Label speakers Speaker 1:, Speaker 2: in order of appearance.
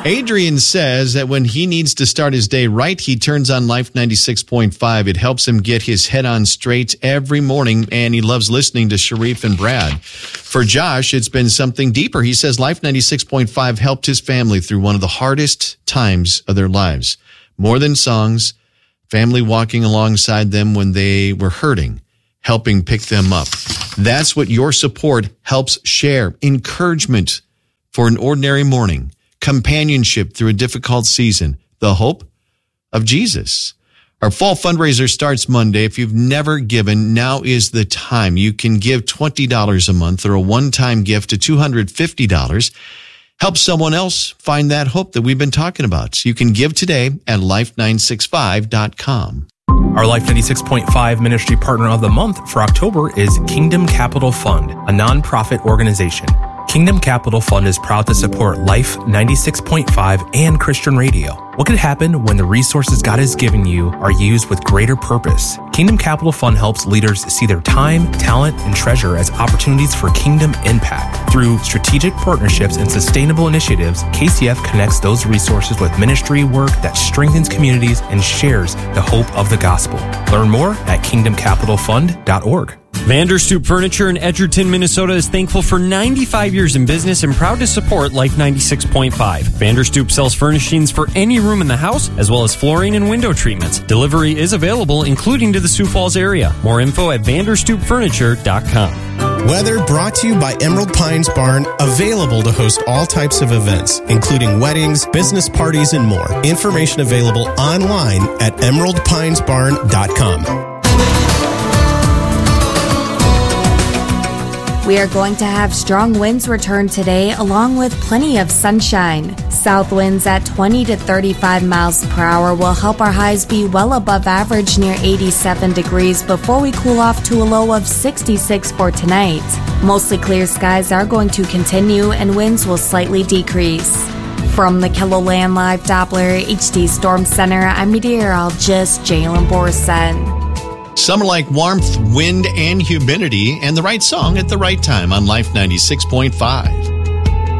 Speaker 1: Adrian says that when he needs to start his day right, he turns on Life 96.5. It helps him get his head on straight every morning, and he loves listening to Sharif and Brad. For Josh, it's been something deeper. He says Life 96.5 helped his family through one of the hardest times of their lives. More than songs, family walking alongside them when they were hurting, helping pick them up. That's what your support helps share. Encouragement for an ordinary morning. Companionship through a difficult season. The hope of Jesus. Our fall fundraiser starts Monday. If you've never given, now is the time. You can give $20 a month or a one-time gift of $250. Help someone else find that hope that we've been talking about. You can give today at life965.com.
Speaker 2: Our Life 96.5 ministry partner of the month for October is Kingdom Capital Fund, a nonprofit organization. Kingdom Capital Fund is proud to support Life 96.5 and Christian Radio. What could happen when the resources God has given you are used with greater purpose? Kingdom Capital Fund helps leaders see their time, talent, and treasure as opportunities for kingdom impact. Through strategic partnerships and sustainable initiatives, KCF connects those resources with ministry work that strengthens communities and shares the hope of the gospel. Learn more at kingdomcapitalfund.org.
Speaker 3: Vanderstoop Furniture in Edgerton, Minnesota is thankful for 95 years in business and proud to support Life 96.5. Vanderstoop sells furnishings for any room in the house, as well as flooring and window treatments. Delivery is available, including to the Sioux Falls area. More info at vanderstoopfurniture.com.
Speaker 4: Weather brought to you by Emerald Pines Barn, available to host all types of events, including weddings, business parties, and more. Information available online at emeraldpinesbarn.com.
Speaker 5: We are going to have strong winds return today, along with plenty of sunshine. South winds at 20 to 35 miles per hour will help our highs be well above average near 87 degrees before we cool off to a low of 66 for tonight. Mostly clear skies are going to continue and winds will slightly decrease. From the KELOLAND Live Doppler HD Storm Center, I'm meteorologist Jalen Borson.
Speaker 1: Summer-like warmth, wind, and humidity, and the right song at the right time on Life 96.5.